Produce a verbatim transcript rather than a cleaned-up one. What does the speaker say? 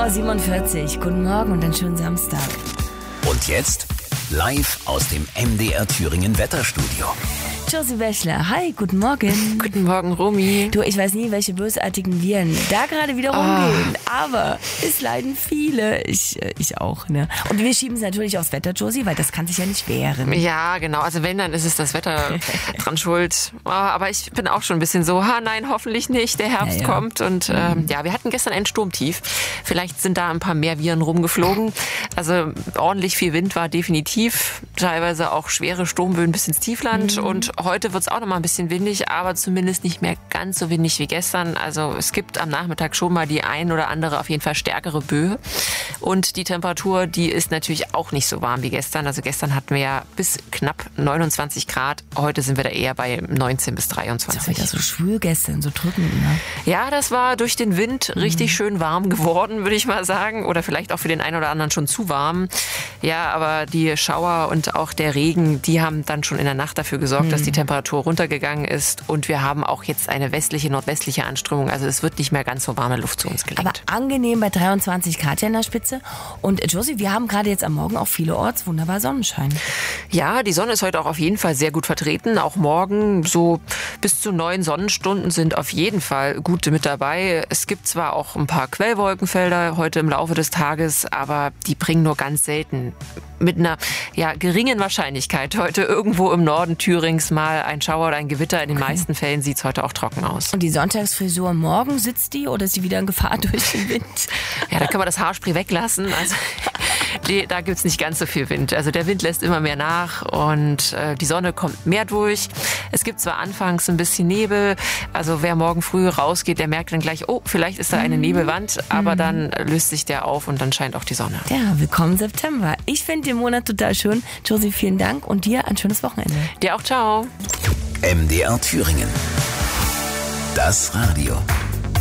Uhr siebenundvierzig. Guten Morgen und einen schönen Samstag. Und jetzt live aus dem M D R Thüringen Wetterstudio. Josie Wäschler, hi, guten Morgen. Guten Morgen, Romy. Du, ich weiß nie, welche bösartigen Viren da gerade wieder rumgehen, oh. aber es leiden viele. Ich, ich auch, ne? Und wir schieben es natürlich aufs Wetter, Josie, weil das kann sich ja nicht wehren. Ja, genau. Also wenn, dann ist es das Wetter dran schuld. Oh, aber ich bin auch schon ein bisschen so, ha, nein, hoffentlich nicht. Der Herbst ja, ja. kommt. Und mhm. ähm, ja, wir hatten gestern ein Sturmtief. Vielleicht sind da ein paar mehr Viren rumgeflogen. Also ordentlich viel Wind war definitiv. Teilweise auch schwere Sturmböen bis ins Tiefland. Mhm. Und heute wird es auch noch mal ein bisschen windig, aber zumindest nicht mehr ganz so windig wie gestern. Also es gibt am Nachmittag schon mal die ein oder andere auf jeden Fall stärkere Böe. Und die Temperatur, die ist natürlich auch nicht so warm wie gestern. Also gestern hatten wir ja bis knapp neunundzwanzig Grad. Heute sind wir da eher bei neunzehn bis dreiundzwanzig. Das war wieder so schwül gestern, so drückend, ne? Ja, das war durch den Wind richtig mhm. schön warm geworden, würde ich mal sagen. Oder vielleicht auch für den einen oder anderen schon zu warm. Ja, aber die Schauer und auch der Regen, die haben dann schon in der Nacht dafür gesorgt, mhm. dass die Temperatur runtergegangen ist. Und wir haben auch jetzt eine westliche, nordwestliche Anströmung. Also es wird nicht mehr ganz so warme Luft zu uns gelenkt. Aber angenehm bei dreiundzwanzig Grad ja in der Spitze. Und Josie, wir haben gerade jetzt am Morgen auch vielerorts wunderbar Sonnenschein. Ja, die Sonne ist heute auch auf jeden Fall sehr gut vertreten. Auch morgen so bis zu neun Sonnenstunden sind auf jeden Fall gute mit dabei. Es gibt zwar auch ein paar Quellwolkenfelder heute im Laufe des Tages, aber die bringen nur ganz selten mit einer ja, geringen Wahrscheinlichkeit heute irgendwo im Norden Thürings mal ein Schauer oder ein Gewitter. In den okay. meisten Fällen sieht es heute auch trocken aus. Und die Sonntagsfrisur morgen, sitzt die oder ist sie wieder in Gefahr durch den Wind? Ja, da kann man das Haarspray weglassen. Also die, da gibt es nicht ganz so viel Wind. Also der Wind lässt immer mehr nach und äh, die Sonne kommt mehr durch. Es gibt zwar anfangs ein bisschen Nebel, also wer morgen früh rausgeht, der merkt dann gleich, oh, vielleicht ist da eine Nebelwand, aber dann löst sich der auf und dann scheint auch die Sonne. Ja, willkommen September. Ich finde den Monat total schön. Josie, vielen Dank und dir ein schönes Wochenende. Dir auch, ciao. M D R Thüringen. Das Radio.